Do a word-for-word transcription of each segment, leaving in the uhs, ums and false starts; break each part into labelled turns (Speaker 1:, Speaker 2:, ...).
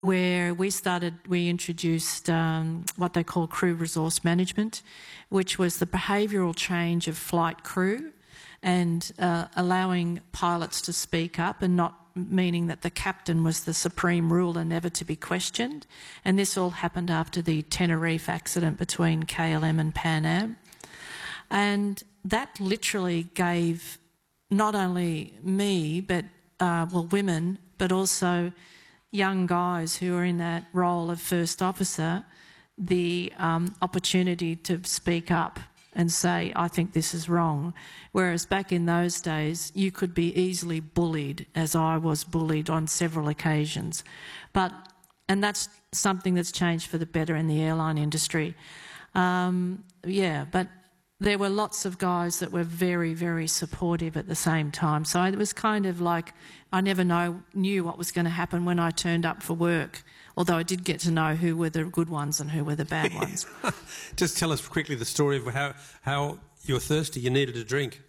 Speaker 1: where we started, we introduced um, what they call crew resource management, which was the behavioural change of flight crew and uh, allowing pilots to speak up, and not meaning that the captain was the supreme ruler, never to be questioned. And this all happened after the Tenerife accident between K L M and Pan Am. And that literally gave not only me, but, uh, well, women, but also young guys who are in that role of first officer, the um, opportunity to speak up and say, I think this is wrong. Whereas back in those days, you could be easily bullied, as I was bullied on several occasions. But, and that's something that's changed for the better in the airline industry. Um, yeah, but there were lots of guys that were very, very supportive at the same time. So it was kind of like I never know, knew what was going to happen when I turned up for work, although I did get to know who were the good ones and who were the bad ones.
Speaker 2: Just tell us quickly the story of how, how you were thirsty, you needed a drink.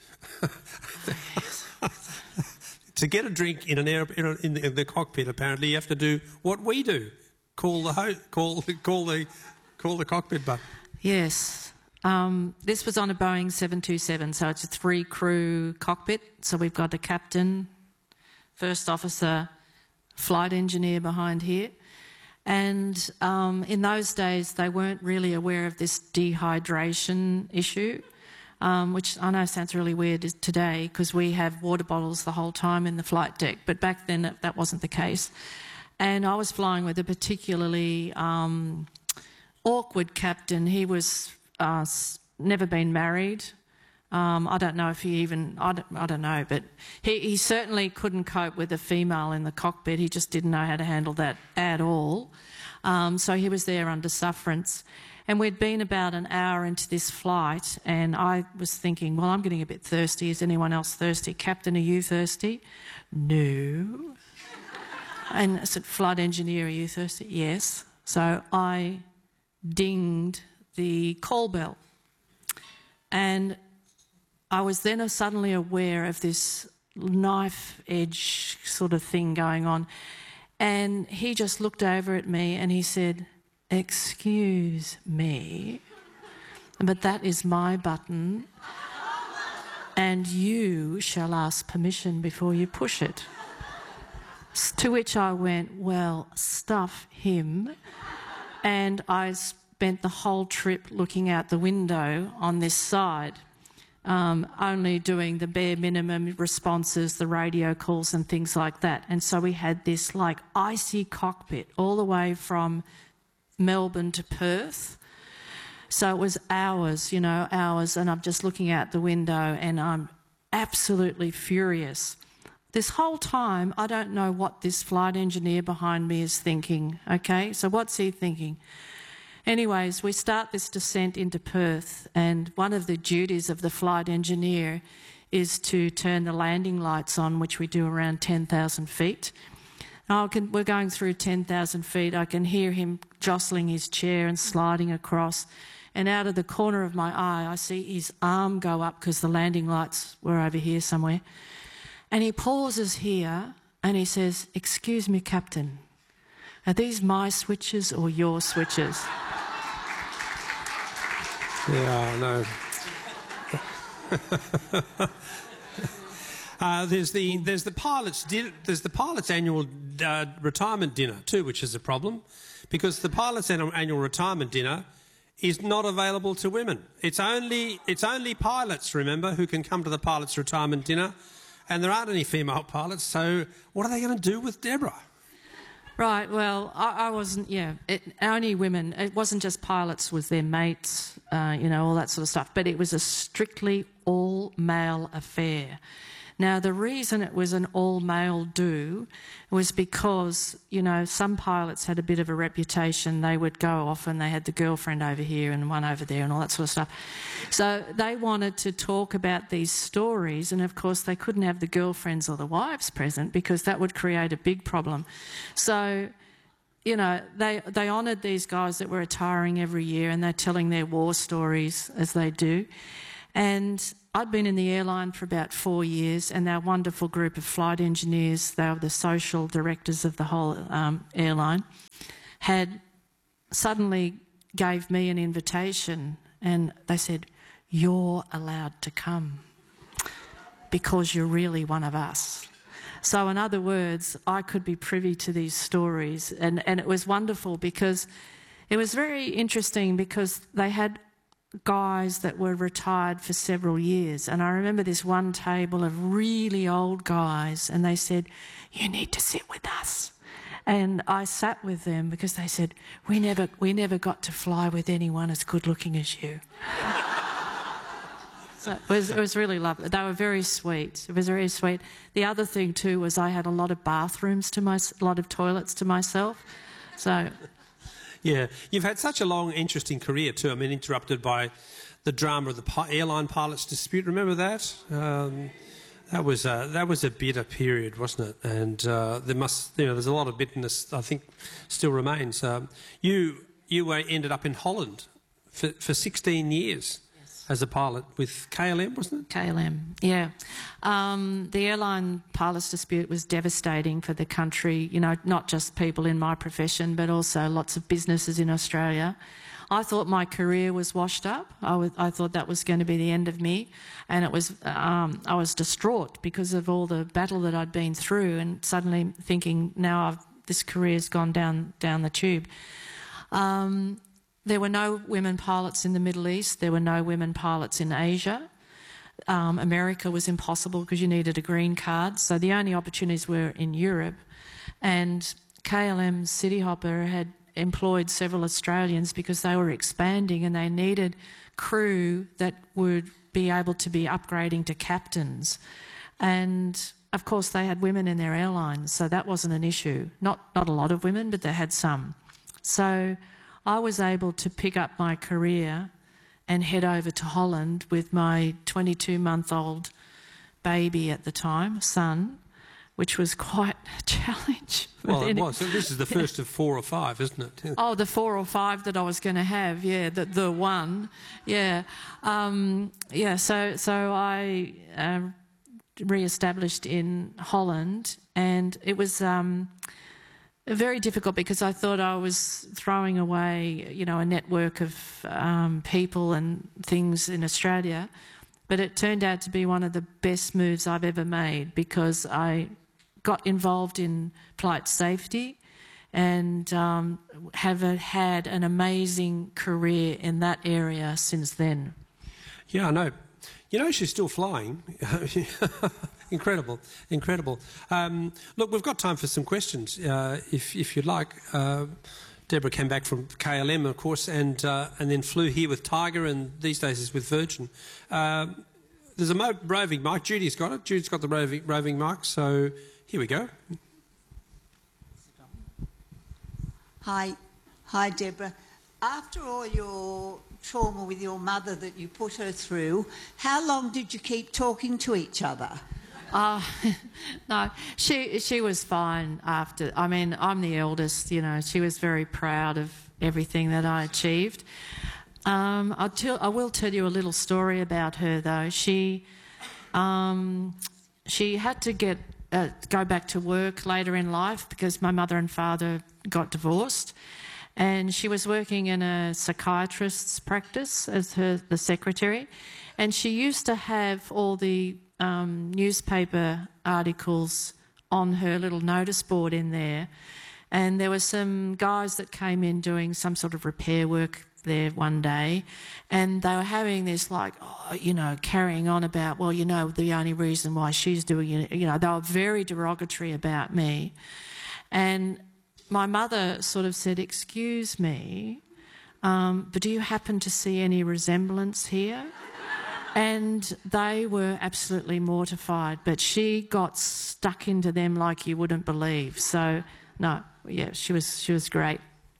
Speaker 2: To get a drink in an air, in, a, in, the, in the cockpit, apparently you have to do what we do: call the ho call call the call the cockpit button.
Speaker 1: Yes. Um, this was on a Boeing seven two seven, so it's a three-crew cockpit. So we've got a captain, first officer, flight engineer behind here. And um, in those days, they weren't really aware of this dehydration issue, um, which I know sounds really weird today because we have water bottles the whole time in the flight deck, but back then that, that wasn't the case. And I was flying with a particularly um, awkward captain. He was Uh, never been married. Um, I don't know if he even, I don't, I don't know, but he, he certainly couldn't cope with a female in the cockpit. He just didn't know how to handle that at all. Um, so he was there under sufferance. And we'd been about an hour into this flight, and I was thinking, well, I'm getting a bit thirsty. Is anyone else thirsty? Captain, are you thirsty? No. And I said, flight engineer, are you thirsty? Yes. So I dinged the call bell, and I was then suddenly aware of this knife edge sort of thing going on, and he just looked over at me and he said, excuse me, but that is my button and you shall ask permission before you push it. To which I went, well, stuff him. And I spent the whole trip looking out the window on this side, um, only doing the bare minimum responses, the radio calls and things like that. And so we had this like icy cockpit all the way from Melbourne to Perth. So it was hours, you know, hours, and I'm just looking out the window and I'm absolutely furious. This whole time, I don't know what this flight engineer behind me is thinking, okay? So what's he thinking? Anyways, we start this descent into Perth, and one of the duties of the flight engineer is to turn the landing lights on, which we do around ten thousand feet. Now, I can, we're going through ten thousand feet. I can hear him jostling his chair and sliding across, and out of the corner of my eye, I see his arm go up because the landing lights were over here somewhere. And he pauses here and he says, excuse me, Captain, are these my switches or your switches?
Speaker 2: Yeah, I know. uh, there's the there's the pilot's din there's the pilot's annual uh, retirement dinner too, which is a problem, because the pilot's annual, annual retirement dinner is not available to women. It's only it's only pilots, remember, who can come to the pilot's retirement dinner, and there aren't any female pilots. So what are they going to do with Deborah?
Speaker 1: Right, well, I, I wasn't, yeah, it, only women. It wasn't just pilots, was their mates, uh, you know, all that sort of stuff. But it was a strictly all-male affair. Now, the reason it was an all-male do was because, you know, some pilots had a bit of a reputation. They would go off and they had the girlfriend over here and one over there and all that sort of stuff. So they wanted to talk about these stories, and of course they couldn't have the girlfriends or the wives present because that would create a big problem. So, you know, they, they honoured these guys that were retiring every year, and they're telling their war stories as they do. And I'd been in the airline for about four years, and our wonderful group of flight engineers, they were the social directors of the whole um, airline, had suddenly gave me an invitation, and they said, "You're allowed to come because you're really one of us." So in other words, I could be privy to these stories, and, and it was wonderful because it was very interesting because they had guys that were retired for several years, and I remember this one table of really old guys, and they said, "You need to sit with us." And I sat with them because they said, we never, we never got to fly with anyone as good looking as you. So it was, it was really lovely. They were very sweet. It was very sweet. The other thing too was I had a lot of bathrooms to my, a lot of toilets to myself. So,
Speaker 2: yeah, you've had such a long, interesting career too. I mean, interrupted by the drama of the pi- airline pilots dispute. Remember that? Um, that was a, that was a bitter period, wasn't it? And uh, there must, you know, there's a lot of bitterness. I think still remains. Um, you you were, ended up in Holland for for sixteen years. As a pilot with K L M, wasn't it?
Speaker 1: K L M, yeah. Um, the airline pilots dispute was devastating for the country, you know, not just people in my profession, but also lots of businesses in Australia. I thought my career was washed up. I, was, I thought that was going to be the end of me. And it was, um, I was distraught because of all the battle that I'd been through, and suddenly thinking, now I've, this career's gone down, down the tube. Um, There were no women pilots in the Middle East. There were no women pilots in Asia. Um, America was impossible because you needed a green card. So the only opportunities were in Europe. And K L M Cityhopper had employed several Australians because they were expanding and they needed crew that would be able to be upgrading to captains. And of course they had women in their airlines, so that wasn't an issue. Not, not a lot of women, but they had some. So I was able to pick up my career and head over to Holland with my twenty-two-month-old baby at the time, son, which was quite a challenge.
Speaker 2: Well, it was. So this is the first of four or five, isn't it? Yeah.
Speaker 1: Oh, the four or five that I was going to have, yeah, the, the one, yeah. Um, yeah, so, so I uh, re-established in Holland, and it was... Um, very difficult because I thought I was throwing away, you know, a network of um, people and things in Australia, but it turned out to be one of the best moves I've ever made because I got involved in flight safety and um, have had an amazing career in that area since then.
Speaker 2: Yeah, I know. You know, she's still flying. Incredible, incredible. Um, look, we've got time for some questions, uh, if, if you'd like. Uh, Deborah came back from K L M, of course, and uh, and then flew here with Tiger, and these days is with Virgin. Uh, there's a mo- roving mic. Judy's got it. Judy's got the roving, roving mic, so here we go.
Speaker 3: Hi, hi, Deborah. After all your trauma with your mother that you put her through, how long did you keep talking to each other?
Speaker 1: Uh, no, she she was fine after. I mean, I'm the eldest, you know. She was very proud of everything that I achieved. Um, I'll tell, I will tell you a little story about her, though. She um, she had to get uh, go back to work later in life because my mother and father got divorced, and she was working in a psychiatrist's practice as her the secretary, and she used to have all the Um, newspaper articles on her little notice board in there, and there were some guys that came in doing some sort of repair work there one day, and they were having this like, oh, you know, carrying on about, well, you know, the only reason why she's doing it, you know, they were very derogatory about me. And my mother sort of said, excuse me, um, but do you happen to see any resemblance here? And they were absolutely mortified, but she got stuck into them like you wouldn't believe. So, no, yeah, she was she was great.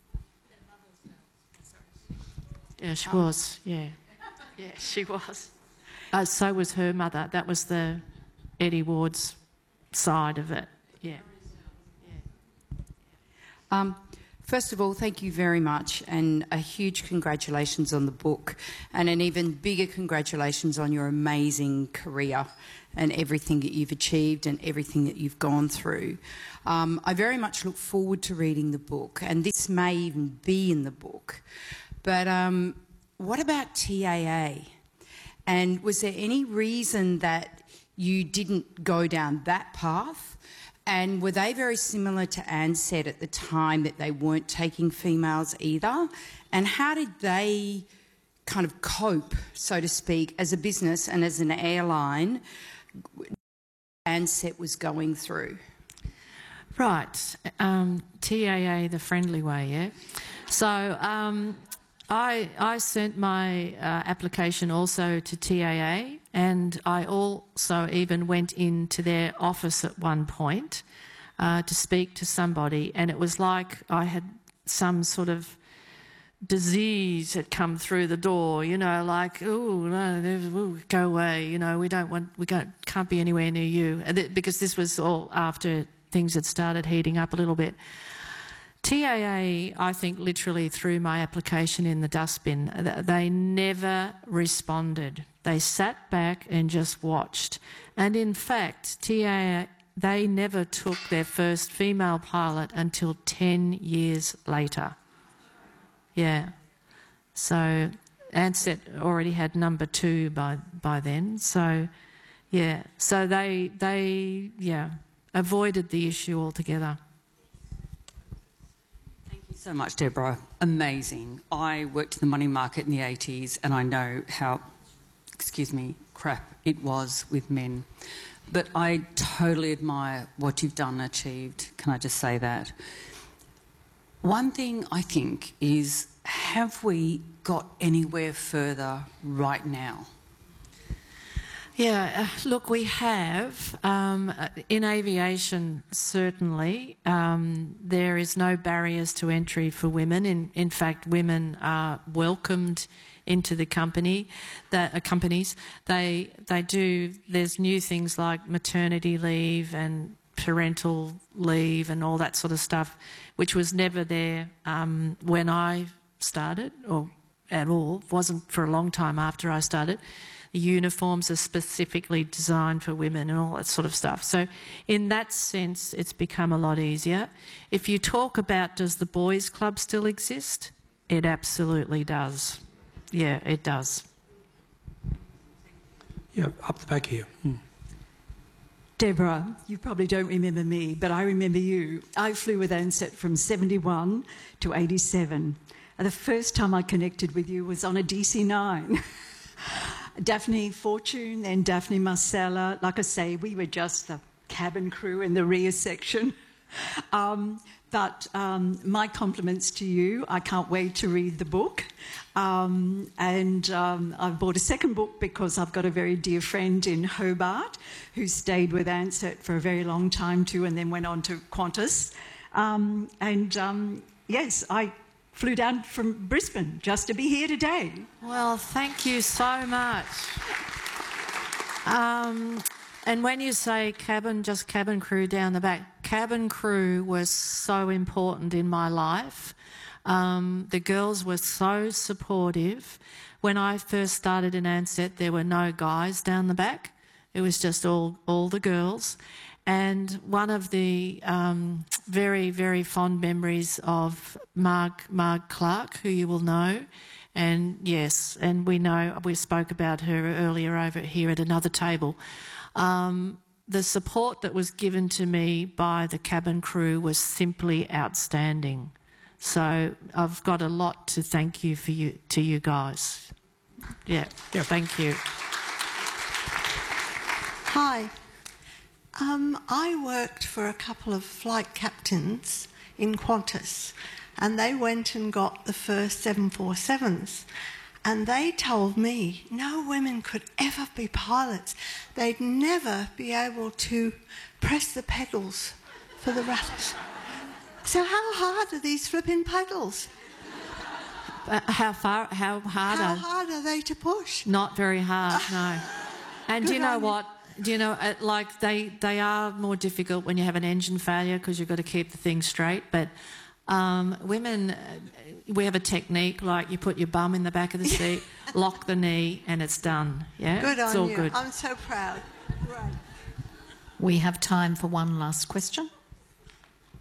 Speaker 1: Yeah, she was, yeah. Yeah, she was. Uh, so was her mother. That was the Eddie Ward's side of it, yeah.
Speaker 4: Um, First of all, thank you very much, and a huge congratulations on the book, and an even bigger congratulations on your amazing career and everything that you've achieved and everything that you've gone through. Um, I very much look forward to reading the book, and this may even be in the book. But um, what about T A A? And was there any reason that you didn't go down that path? And were they very similar to Ansett at the time, that they weren't taking females either? And how did they kind of cope, so to speak, as a business and as an airline Ansett was going through?
Speaker 1: Right. Um, T A A, the friendly way, yeah? So um, I, I sent my uh, application also to T A A, and I also even went into their office at one point uh, to speak to somebody, and it was like I had some sort of disease had come through the door, you know, like, oh, no, ooh, go away, you know, we don't want, we can't, can't be anywhere near you, because this was all after things had started heating up a little bit. T A A, I think, literally threw my application in the dustbin. They never responded. They sat back and just watched. And in fact, T A A, they never took their first female pilot until ten years later. Yeah. So Ansett already had number two by by then. So, yeah. So they, they yeah, avoided the issue altogether.
Speaker 5: So much, Deborah. Amazing. I worked in the money market in the eighties, and I know how, excuse me, crap it was with men. But I totally admire what you've done and achieved. Can I just say that? One thing I think is, have we got anywhere further right now?
Speaker 1: Yeah, uh, look, we have. Um, in aviation, certainly, um, there is no barriers to entry for women. In, in fact, women are welcomed into the company, that uh, companies. They they do. There's new things like maternity leave and parental leave and all that sort of stuff, which was never there um, when I started, or at all. Wasn't for a long time after I started. The uniforms are specifically designed for women and all that sort of stuff. So in that sense, it's become a lot easier. If you talk about, does the boys' club still exist? It absolutely does. Yeah, it does.
Speaker 2: Yeah, up the back here. Hmm.
Speaker 6: Deborah, you probably don't remember me, but I remember you. I flew with Ansett from seventy-one to eighty-seven. And the first time I connected with you was on a D C nine. Daphne Fortune and Daphne Marcella. Like I say, we were just the cabin crew in the rear section. Um, but um, my compliments to you. I can't wait to read the book. Um, and um, I've bought a second book because I've got a very dear friend in Hobart who stayed with Ansett for a very long time too, and then went on to Qantas. Um, and um, yes, I flew down from Brisbane just to be here today.
Speaker 1: Well, thank you so much. Um, and when you say cabin, just cabin crew down the back, cabin crew was so important in my life. Um, the girls were so supportive. When I first started in Ansett, there were no guys down the back. It was just all, all the girls. And one of the um, very, very fond memories of Marg, Marg Clark, who you will know, and yes, and we know, we spoke about her earlier over here at another table. Um, the support that was given to me by the cabin crew was simply outstanding. So I've got a lot to thank you for you to you guys. Yeah, yeah. Thank you.
Speaker 7: Hi. Um, I worked for a couple of flight captains in Qantas, and they went and got the first seven forty-sevens, and they told me no women could ever be pilots. They'd never be able to press the pedals for the rudders. So how hard are these flipping pedals?
Speaker 1: Uh, how far? How hard?
Speaker 7: How
Speaker 1: are,
Speaker 7: hard are they to push?
Speaker 1: Not very hard, no. And do you know
Speaker 7: on
Speaker 1: what? Do you know, uh, like, they, they are more difficult when you have an engine failure because you've got to keep the thing straight. But Um, women, uh, we have a technique like you put your bum in the back of the seat, lock the knee, and it's done. Yeah,
Speaker 7: Good
Speaker 1: it's
Speaker 7: on
Speaker 1: all
Speaker 7: you.
Speaker 1: good.
Speaker 7: I'm so proud. Right.
Speaker 8: We have time for one last question.